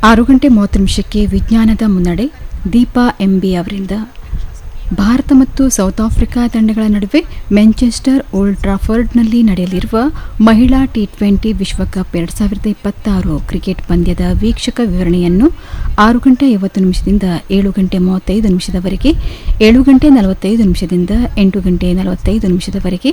6:30 ವಿಜ್ಞಾನದ ಮುನ್ನಡೆ ದೀಪಾ ಎಂಬಿ ಅವರಿಂದ. ಭಾರತ ಮತ್ತು ಸೌತ್ ಆಫ್ರಿಕಾ ತಂಡಗಳ ನಡುವೆ ಮ್ಯಾಂಚೆಸ್ಟರ್ ಓಲ್ಡ್ ಟ್ರಾಫರ್ಡ್ನಲ್ಲಿ ನಡೆಯಲಿರುವ ಮಹಿಳಾ ಟಿ20 ವಿಶ್ವಕಪ್ 2026 ಕ್ರಿಕೆಟ್ ಪಂದ್ಯದ ವೀಕ್ಷಕ ವಿವರಣೆಯನ್ನು 6:50 7:35 ನಿಮಿಷದವರೆಗೆ, 7:45 8:45 ವರೆಗೆ,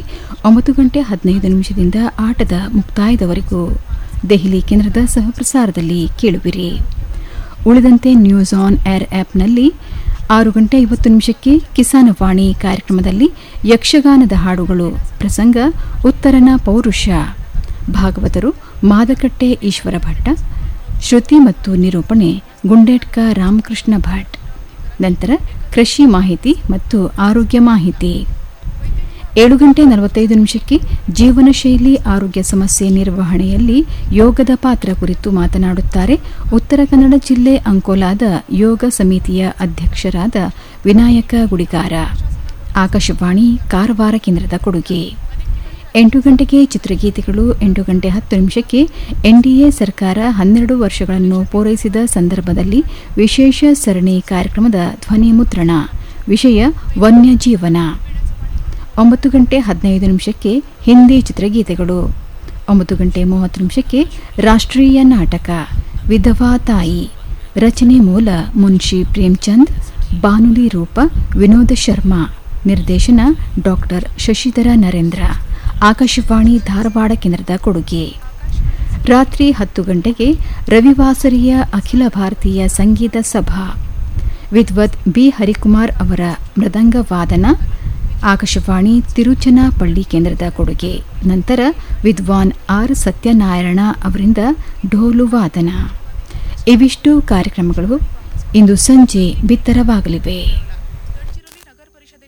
9:15 ಆಟದ ಮುಕ್ತಾಯದವರೆಗೂ ದೆಹಲಿ ಕೇಂದ್ರದ ಸಹಪ್ರಸಾರದಲ್ಲಿ ಕೇಳುವಿರಿ. ಉಳಿದಂತೆ ನ್ಯೂಸ್ ಆನ್ ಏರ್ ಆಪ್ನಲ್ಲಿ 6:50 ಕಿಸಾನವಾಣಿ ಕಾರ್ಯಕ್ರಮದಲ್ಲಿ ಯಕ್ಷಗಾನದ ಹಾಡುಗಳು, ಪ್ರಸಂಗ ಉತ್ತರನ ಪೌರುಷ, ಭಾಗವತರು ಮಾದಕಟ್ಟೆ ಈಶ್ವರ ಭಟ್ಟ, ಶ್ರುತಿ ಮತ್ತು ನಿರೂಪಣೆ ಗುಂಡೇಟ್ಕ ರಾಮಕೃಷ್ಣ ಭಟ್. ನಂತರ ಕೃಷಿ ಮಾಹಿತಿ ಮತ್ತು ಆರೋಗ್ಯ ಮಾಹಿತಿ. 7:45 ಜೀವನ ಶೈಲಿ ಆರೋಗ್ಯ ಸಮಸ್ಯೆ ನಿರ್ವಹಣೆಯಲ್ಲಿ ಯೋಗದ ಪಾತ್ರ ಕುರಿತು ಮಾತನಾಡುತ್ತಾರೆ ಉತ್ತರ ಕನ್ನಡ ಜಿಲ್ಲೆ ಅಂಕೋಲಾದ ಯೋಗ ಸಮಿತಿಯ ಅಧ್ಯಕ್ಷರಾದ ವಿನಾಯಕ ಗುಡಿಗಾರ. ಆಕಾಶವಾಣಿ ಕಾರವಾರ ಕೇಂದ್ರದ ಕೊಡುಗೆ. 8 ಗಂಟೆಗೆ ಚಿತ್ರಗೀತೆಗಳು. 8:10 ಎನ್ಡಿಎ ಸರ್ಕಾರ 12 ವರ್ಷಗಳನ್ನು ಪೂರೈಸಿದ ಸಂದರ್ಭದಲ್ಲಿ ವಿಶೇಷ ಸರಣಿ ಕಾರ್ಯಕ್ರಮದ ಧ್ವನಿ ಮುದ್ರಣ. ವಿಷಯ ವನ್ಯಜೀವನ. 9:15 ಹಿಂದಿ ಚಿತ್ರಗೀತೆಗಳು. 9:30 ರಾಷ್ಟ್ರೀಯ ನಾಟಕ ವಿಧವಾ ತಾಯಿ. ರಚನೆ ಮೂಲ ಮುನ್ಷಿ ಪ್ರೇಮ್ಚಂದ್, ಬಾನುಲಿ ರೂಪ ವಿನೋದ್ ಶರ್ಮಾ, ನಿರ್ದೇಶನ ಡಾ ಶಶಿಧರ ನರೇಂದ್ರ. ಆಕಾಶವಾಣಿ ಧಾರವಾಡ ಕೇಂದ್ರದ ಕೊಡುಗೆ. ರಾತ್ರಿ 10 ಗಂಟೆಗೆ ರವಿವಾಸರಿಯ ಅಖಿಲ ಭಾರತೀಯ ಸಂಗೀತ ಸಭಾ. ವಿದ್ವತ್ ಬಿ ಹರಿಕುಮಾರ್ ಅವರ ಮೃದಂಗ ವಾದನ. ಆಕಾಶವಾಣಿ ತಿರುಚನಾಪಳ್ಳಿ ಕೇಂದ್ರದ ಕೊಡುಗೆ. ನಂತರ ವಿದ್ವಾನ್ ಆರ್ ಸತ್ಯನಾರಾಯಣ ಅವರಿಂದ ಢೋಲು ವಾದನ. ಇವಿಷ್ಟು ಕಾರ್ಯಕ್ರಮಗಳು ಇಂದು ಸಂಜೆ ಬಿತ್ತರವಾಗಲಿವೆ.